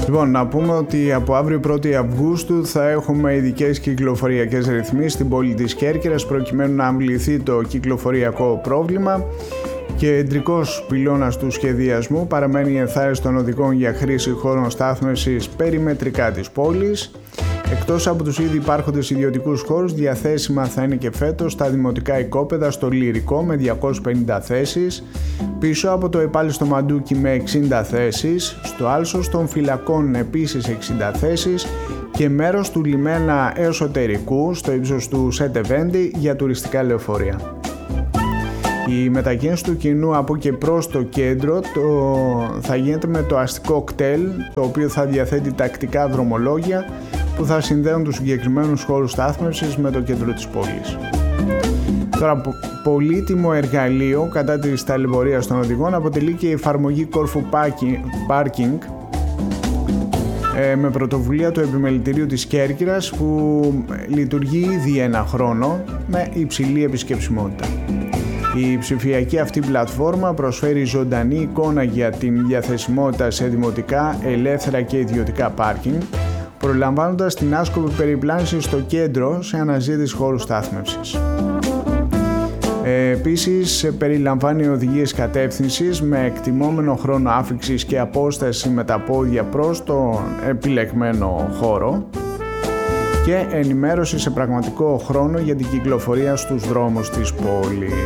Λοιπόν, να πούμε ότι από αύριο 1η Αυγούστου θα έχουμε ειδικές κυκλοφοριακές ρυθμίσεις στην πόλη της Κέρκυρας προκειμένου να αμβληθεί το κυκλοφοριακό πρόβλημα. Κεντρικός πυλώνας του σχεδιασμού παραμένει η ενθάρρυνση των οδηγών για χρήση χώρων στάθμευσης περιμετρικά της πόλης. Εκτός από τους ήδη υπάρχοντες ιδιωτικούς χώρους, διαθέσιμα θα είναι και φέτος τα δημοτικά οικόπεδα στο Λυρικό με 250 θέσεις, πίσω από το Επάλιστο Μαντούκι με 60 θέσεις, στο Άλσος των Φυλακών επίσης 60 θέσεις και μέρος του λιμένα εσωτερικού στο ύψος του Σετεβέντη για τουριστικά λεωφορεία. Η μετακίνηση του κοινού από και προς το κέντρο θα γίνεται με το αστικό κτέλ, το οποίο θα διαθέτει τακτικά δρομολόγια που θα συνδέουν τους συγκεκριμένους χώρους στάθμευσης με το κέντρο της πόλης. Τώρα, πολύτιμο εργαλείο κατά της ταλαιπωρίας των οδηγών αποτελεί και η εφαρμογή Κόρφου Parking με πρωτοβουλία του Επιμελητηρίου της Κέρκυρας που λειτουργεί ήδη ένα χρόνο με υψηλή επισκεψιμότητα. Η ψηφιακή αυτή πλατφόρμα προσφέρει ζωντανή εικόνα για την διαθεσιμότητα σε δημοτικά, ελεύθερα και ιδιωτικά πάρκινγκ, προλαμβάνοντας την άσκοπη περιπλάνηση στο κέντρο σε αναζήτηση χώρου στάθμευσης. Επίσης, περιλαμβάνει οδηγίες κατεύθυνσης με εκτιμόμενο χρόνο άφιξης και απόσταση με τα πόδια προς τον επιλεγμένο χώρο και ενημέρωση σε πραγματικό χρόνο για την κυκλοφορία στους δρόμους της πόλης.